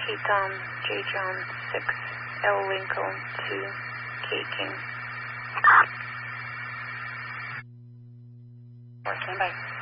Tom, J John 6, L Lincoln 2, K King. Stand by.